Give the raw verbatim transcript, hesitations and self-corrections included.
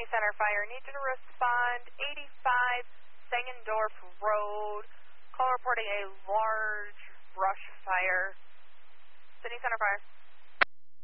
Sydney Center Fire, need you to respond, eighty-five Sangendorf Road. Call reporting a large brush fire. Sydney Center Fire.